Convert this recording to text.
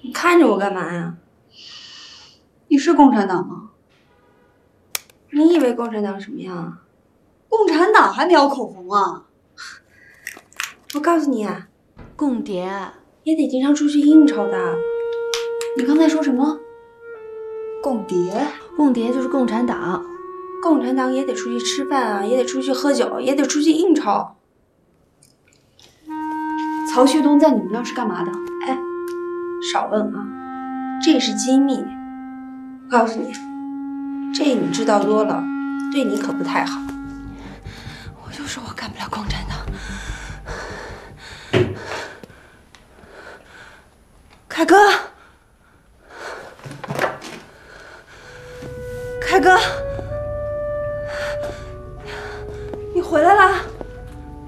你看着我干嘛呀？ 你是共产党吗？ 你以为共产党什么样啊？ 共产党还描口红啊？ 我告诉你啊， 共谍也得经常出去应酬的。 你刚才说什么？共谍？ 共谍就是共产党。 共产党也得出去吃饭啊，也得出去喝酒，也得出去应酬。 曹旭东在你们那是干嘛的？ 哎，少问啊，这是机密。我告诉你，这你知道多了，对你可不太好。 我就说我干不了共产党。 凯哥。